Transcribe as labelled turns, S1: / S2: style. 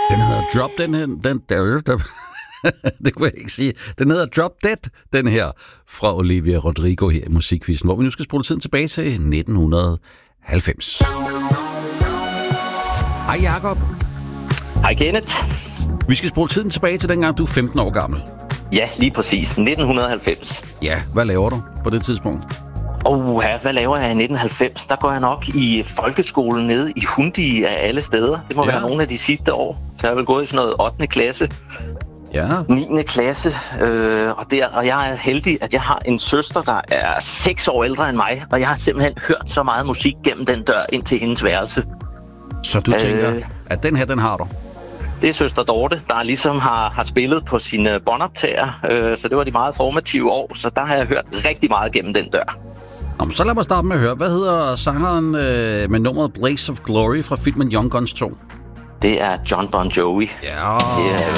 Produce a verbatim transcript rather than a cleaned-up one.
S1: Den hedder Drop den her. Den, der, der, det kunne jeg ikke sige. Den hedder Drop Dead, den her, fra Olivia Rodrigo her i Musikquizzen, hvor vi nu skal spole tiden tilbage til nitten halvfems. Hej Jakob.
S2: Hej Kenneth.
S1: Vi skal spole tiden tilbage til dengang, du er femten år gammel.
S2: Ja, lige præcis. nitten halvfems.
S1: Ja, hvad laver du på det tidspunkt?
S2: Åh, hvad laver jeg i nitten halvfems? Der går jeg nok i folkeskolen nede i Hundi af alle steder. Det må ja. være nogle af de sidste år. Så jeg har vel gået i sådan noget ottende klasse.
S1: Ja.
S2: niende klasse. Øh, og, der, og jeg er heldig, at jeg har en søster, der er seks år ældre end mig. Og jeg har simpelthen hørt så meget musik gennem den dør ind til hendes værelse.
S1: Så du tænker, øh, at den her, den har du?
S2: Det er søster Dorte, der ligesom har, har spillet på sine båndoptager. Øh, så det var de meget formative år. Så der har jeg hørt rigtig meget gennem den dør.
S1: Nå, så lad mig starte med at høre. Hvad hedder sangeren øh, med nummeret Blaze of Glory fra filmen Young Guns to?
S2: Det er John Bon Jovi.
S1: Ja.
S2: Det er